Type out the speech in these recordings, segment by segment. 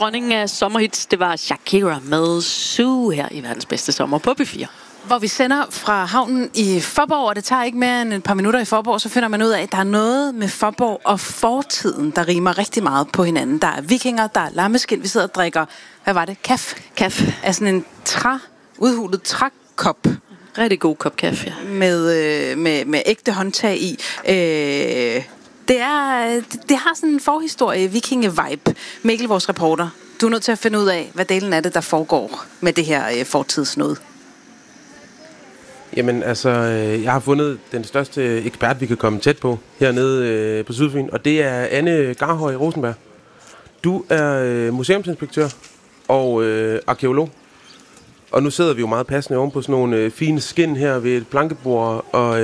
dronningen af sommerhits, det var Shakira med Zoo her i verdens bedste sommer på P4. Hvor vi sender fra havnen i Faaborg, og det tager ikke mere end et par minutter i Faaborg, så finder man ud af, at der er noget med Faaborg og fortiden, der rimer rigtig meget på hinanden. Der er vikinger, der er lammeskind, vi sidder og drikker, hvad var det? Kaf. Altså sådan en udhulet trækop. Rigtig god kop kaffe, ja. Med ægte håndtag i. Det har sådan en forhistorie, vikinge-vibe. Mikkel, vores reporter, du er nødt til at finde ud af, hvad delen af det, der foregår med det her fortidsnode. Jamen altså, jeg har fundet den største ekspert, vi kan komme tæt på hernede på Sydfyn, og det er Anne Garhøj Rosenberg. Du er museumsinspektør og arkæolog, og nu sidder vi jo meget passende oven på sådan nogle fine skin her ved et plankebord, og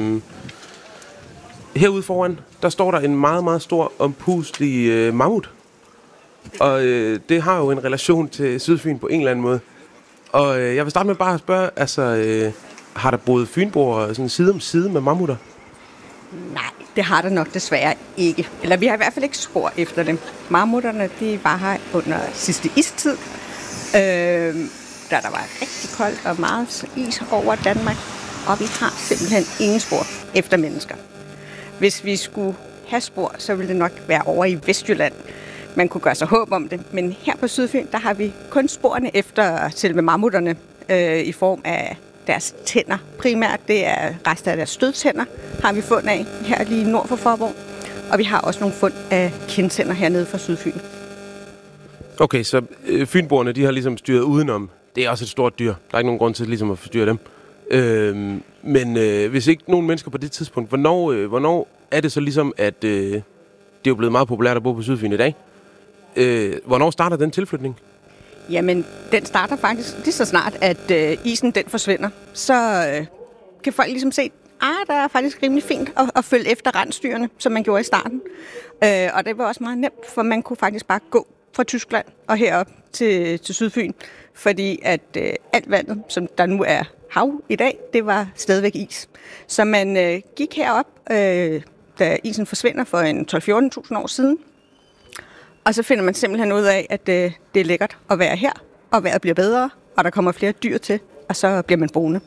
herude foran, der står der en meget, meget stor ompustlig mammut, og det har jo en relation til Sydfyn på en eller anden måde. Og jeg vil starte med bare at spørge, altså... har der boet fynboer sådan side om side med mammutter? Nej, det har der nok desværre ikke. Eller vi har i hvert fald ikke spor efter dem. Mammutterne, de var her under sidste istid, da der var rigtig koldt og meget is over Danmark. Og vi har simpelthen ingen spor efter mennesker. Hvis vi skulle have spor, så ville det nok være over i Vestjylland. Man kunne gøre sig håb om det. Men her på Sydfyn, der har vi kun sporene efter selve mammutterne i form af deres tænder primært. Det er rester af deres stødtænder, har vi fund af her lige nord for Faaborg. Og vi har også nogle fund af kindtænder hernede fra Sydfyn. Okay, så fynboerne, de har ligesom styret udenom. Det er også et stort dyr. Der er ikke nogen grund til ligesom at forstyrre dem. Men hvis ikke nogen mennesker på det tidspunkt, hvornår er det så ligesom, at det er jo blevet meget populært at bo på Sydfyn i dag? Hvornår starter den tilflytning? Jamen, den starter faktisk lige så snart, at isen den forsvinder. Så kan folk ligesom se, der er faktisk rimelig fint at følge efter rensdyrene, som man gjorde i starten. Og det var også meget nemt, for man kunne faktisk bare gå fra Tyskland og herop til Sydfyn. Fordi at alt vandet, som der nu er hav i dag, det var stadigvæk is. Så man gik herop, da isen forsvinder for en 12-14.000 år siden. Og så finder man simpelthen ud af, at det er lækkert at være her, og vejret bliver bedre, og der kommer flere dyr til, og så bliver man boende.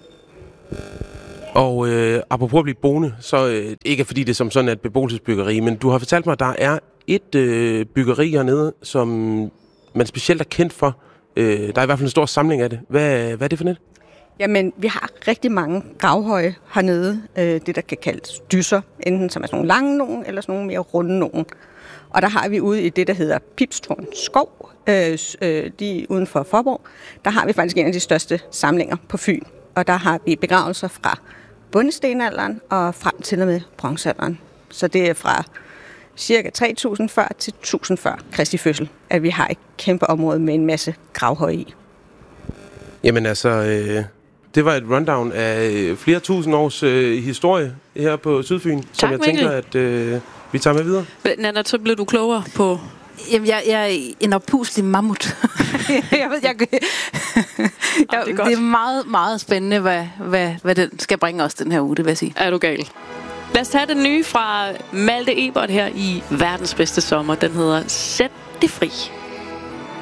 Og apropos at blive boende, så ikke fordi det som sådan er et beboelsesbyggeri, men du har fortalt mig, at der er et byggeri hernede, som man specielt er kendt for. Der er i hvert fald en stor samling af det. Hvad er det for net? Jamen, vi har rigtig mange gravhøje hernede, det der kan kaldes dysser, enten som er sådan nogle lange nogen, eller sådan nogle mere runde nogen. Og der har vi ude i det, der hedder Pibstårn Skov, lige uden for Faaborg, der har vi faktisk en af de største samlinger på Fyn. Og der har vi begravelser fra bondestenalderen og frem til og med bronzealderen. Så det er fra cirka 3000 før til 1000 før Kristi fødsel, at vi har et kæmpe område med en masse gravhøje i. Jamen altså, det var et rundown af flere tusind års historie her på Sydfyn, tak, som jeg tænker, at vi tager med videre. Nanna, så blev du klogere på... Jamen, jeg er en oppuslig mammut. Det er meget, meget spændende, hvad den skal bringe os den her uge, det vil jeg sige. Er du gal? Lad os tage den nye fra Malte Ebert her i verdens bedste sommer. Den hedder Sæt det fri.